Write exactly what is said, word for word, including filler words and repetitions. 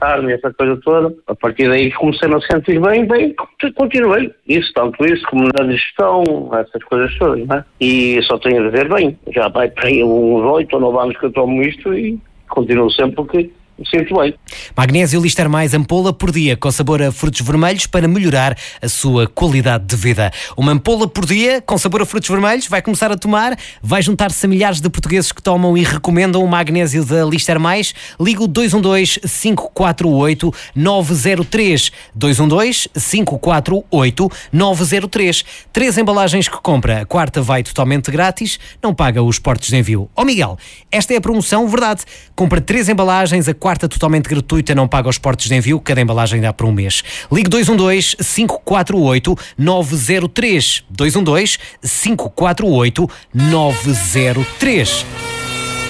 levantar-me, essa coisa toda. A partir daí comecei-me a sentir bem, bem, continuei. Isso, tanto isso como na digestão, essas coisas todas, não é? E só tenho a dizer bem. Já vai para aí uns oito ou nove anos que eu tomo isto e continuo sempre porque me sinto bem. Magnésio Lister Mais ampola por dia, com sabor a frutos vermelhos, para melhorar a sua qualidade de vida. Uma ampola por dia, com sabor a frutos vermelhos, vai começar a tomar, vai juntar-se a milhares de portugueses que tomam e recomendam o magnésio da Lister Mais. Liga o dois um dois, cinco quatro oito, nove zero três. dois um dois, cinco quatro oito, nove zero três. Três embalagens que compra, a quarta vai totalmente grátis, não paga os portos de envio. Ó Miguel, esta é a promoção, verdade. Compra três embalagens, a quarta totalmente gratuita, não paga os portos de envio, cada embalagem dá por um mês. Ligue dois um dois, cinco quatro oito, nove zero três. dois um dois, cinco quatro oito, nove zero três.